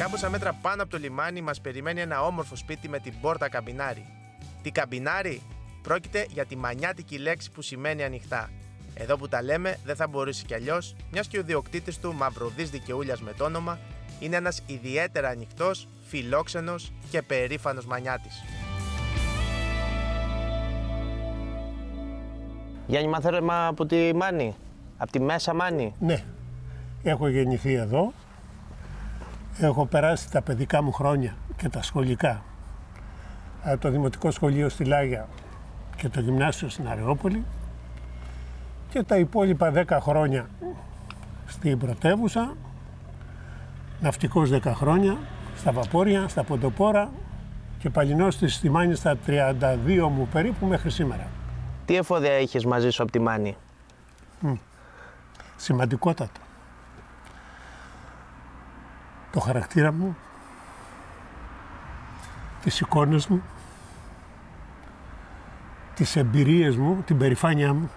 Κάμποσα μέτρα πάνω από το λιμάνι μας περιμένει ένα όμορφο σπίτι με την πόρτα καμπινάρι. Τι καμπινάρι? Πρόκειται για τη μανιάτικη λέξη που σημαίνει ανοιχτά. Εδώ που τα λέμε δεν θα μπορούσε κι αλλιώς, μιας και ο ιδιοκτήτης του, Μαυροδής Δικαιούλιας με το όνομα, είναι ένας ιδιαίτερα ανοιχτός, φιλόξενος και περήφανος μανιάτης. Γιάννη, μαθαίρεμα από τη Μάνη, από τη Μέσα Μάνη. Ναι, έχω γεννηθεί εδώ, έχω περάσει τα παιδικά μου χρόνια και τα σχολικά, το δημοτικό σχολείο στη Λάγια και το γυμνάσιο στην Αρεόπολη και τα υπόλοιπα 10 χρόνια στην πρωτεύουσα, ναυτικός 10 χρόνια, στα βαπόρια, στα ποντοπόρα και παλινός στη Μάνη στα 32 μου περίπου μέχρι σήμερα. Τι εφόδια είχες μαζί σου από τη Μάνη? Σημαντικότατα. Το χαρακτήρα μου, τις εικόνες μου, τις εμπειρίες μου, την περηφάνειά μου,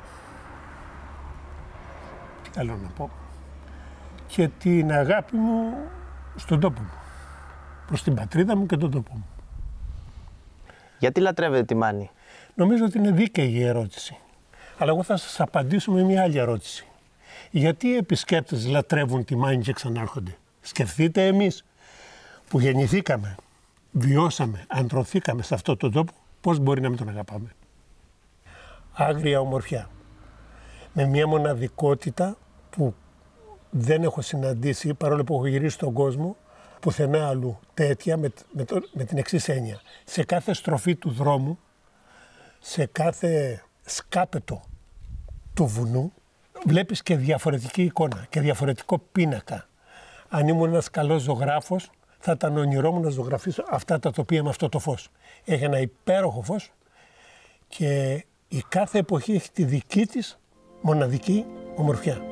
τι άλλο να πω, και την αγάπη μου στον τόπο μου, προς την πατρίδα μου και τον τόπο μου. Γιατί λατρεύετε τη Μάνη? Νομίζω ότι είναι δίκαιη η ερώτηση, αλλά εγώ θα σας απαντήσω με μια άλλη ερώτηση. Γιατί οι επισκέπτες λατρεύουν τη Μάνη και ξανάρχονται? Σκεφτείτε εμείς που γεννηθήκαμε, βιώσαμε, αντρωθήκαμε σε αυτόν τον τόπο, πώς μπορεί να μην τον αγαπάμε? Άγρια ομορφιά, με μια μοναδικότητα που δεν έχω συναντήσει, παρόλο που έχω γυρίσει στον κόσμο, πουθενά αλλού τέτοια, με την εξής έννοια. Σε κάθε στροφή του δρόμου, σε κάθε σκάπετο του βουνού, βλέπεις και διαφορετική εικόνα και διαφορετικό πίνακα. Αν ήμουν ένας καλός ζωγράφος, θα ήταν όνειρό μου να ζωγραφίσω αυτά τα τοπία με αυτό το φως. Έχει ένα υπέροχο φως και η κάθε εποχή έχει τη δική της μοναδική ομορφιά.